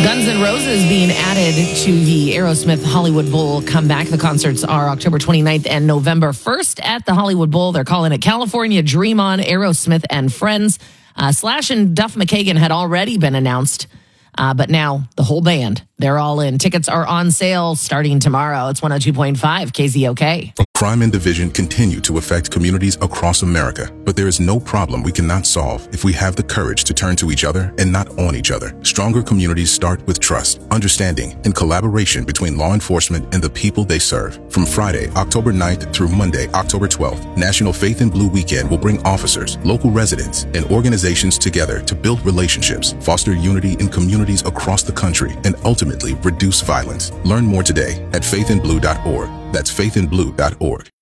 Guns N' Roses being added to the Aerosmith Hollywood Bowl comeback. The concerts are October 29th and November 1st at the Hollywood Bowl. They're calling it California Dream On, Aerosmith and Friends. Slash and Duff McKagan had already been announced, but now the whole band, they're all in. Tickets are on sale starting tomorrow. It's 102.5 KZOK. Crime and division continue to affect communities across America, but there is no problem we cannot solve if we have the courage to turn to each other and not on each other. Stronger communities start with trust, understanding, and collaboration between law enforcement and the people they serve. From Friday, October 9th through Monday, October 12th, National Faith in Blue Weekend will bring officers, local residents, and organizations together to build relationships, foster unity in communities across the country, and ultimately reduce violence. Learn more today at faithinblue.org. That's faithinblue.org.